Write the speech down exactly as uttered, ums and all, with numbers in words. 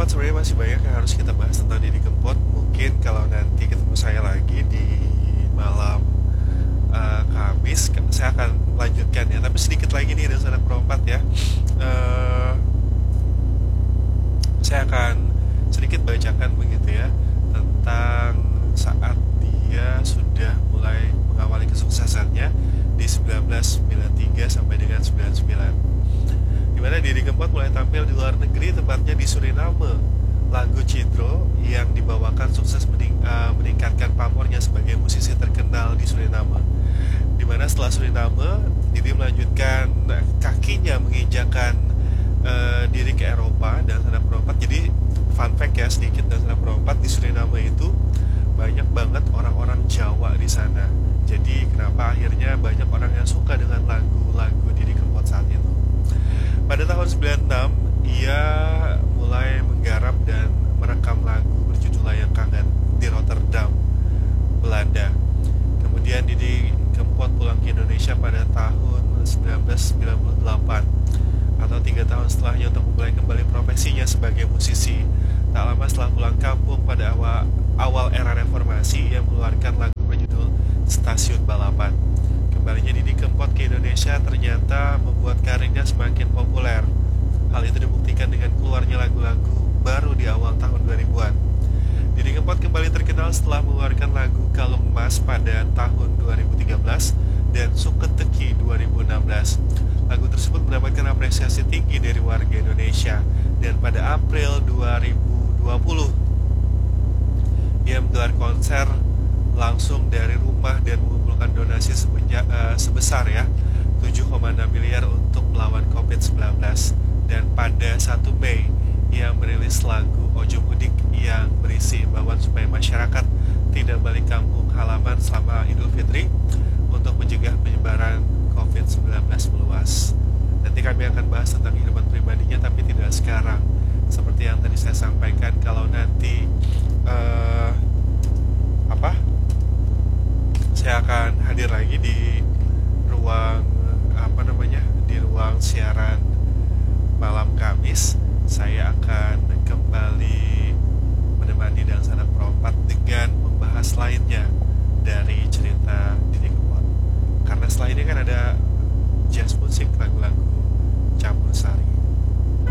Kempot sebenarnya masih banyak yang harus kita bahas tentang Didi Kempot. Mungkin kalau nanti ketemu saya lagi di malam uh, Kamis, saya akan lanjutkan ya. Tapi sedikit lagi nih dari sana perempat ya. Uh, saya akan sedikit bacakan begitu ya tentang saat dia sudah mulai mengawali kesuksesannya di seribu sembilan ratus sembilan puluh tiga sampai dengan sembilan puluh sembilan, di mana Didi Kempot mulai tampil di luar negeri, tepatnya di Suriname. Lagu Cidro yang dibawakan sukses mening- uh, meningkatkan pamornya sebagai musisi terkenal di Suriname. Di mana setelah Suriname, Didi melanjutkan kakinya menginjakan uh, diri ke Eropa dan sana perempat. Jadi fun fact ya sedikit, dan sana perempat di Suriname itu banyak banget orang-orang Jawa di sana. Jadi kenapa akhirnya banyak orang yang suka dengan lagu-lagu Didi Kempot saat itu. Pada tahun sembilan puluh enam, ia mulai menggarap dan merekam lagu berjudul Layang Kangen di Rotterdam, Belanda. Kemudian Didi Kempot pulang ke Indonesia pada tahun sembilan belas sembilan puluh delapan, atau tiga tahun setelahnya, untuk memulai kembali profesinya sebagai musisi. Tak lama setelah pulang kampung pada awal, awal era reformasi, ia mengeluarkan lagu berjudul Stasiun Balapan. Kembalinya Didi Kempot ke Indonesia ternyata membuat karirnya semakin populer. Hal itu dibuktikan dengan keluarnya lagu-lagu baru di awal tahun dua ribuan. Didi Kempot kembali terkenal setelah mengeluarkan lagu Kalung Emas pada tahun dua ribu tiga belas dan Suketeki dua ribu enam belas. Lagu tersebut mendapatkan apresiasi tinggi dari warga Indonesia, dan pada April dua ribu dua puluh ia menggelar konser langsung dari rumah dan mengumpulkan donasi sebanyak, uh, sebesar ya tujuh koma enam miliar untuk melawan covid sembilan belas. Dan pada satu Mei ia merilis lagu Ojo Mudik yang berisi imbauan supaya masyarakat tidak balik kampung halaman selama Idul Fitri untuk mencegah penyebaran covid sembilan belas meluas. Nanti kami akan bahas tentang kehidupan pribadinya, tapi tidak sekarang. Seperti yang tadi saya sampaikan, kalau nanti uh, apa saya akan hadir lagi di ruang apa namanya di ruang siaran malam Kamis, saya akan kembali menemani dan sana perempat dengan membahas lainnya